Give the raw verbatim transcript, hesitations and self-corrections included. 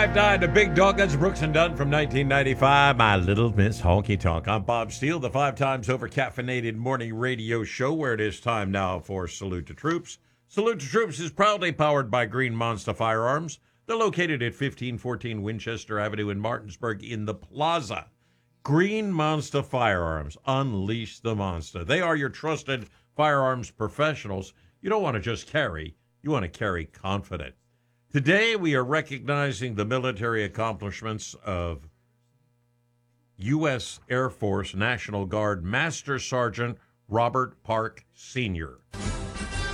five nine, the big dog. That's Brooks and Dunn from nineteen ninety-five. My Little Miss Honky Tonk. I'm Bob Steele, the five times over caffeinated morning radio show, where it is time now for Salute to Troops. Salute to Troops is proudly powered by Green Monster Firearms. They're located at fifteen fourteen Winchester Avenue in Martinsburg in the Plaza. Green Monster Firearms. Unleash the monster. They are your trusted firearms professionals. You don't want to just carry. You want to carry confident. Today, we are recognizing the military accomplishments of U S Air Force National Guard Master Sergeant Robert Park, Senior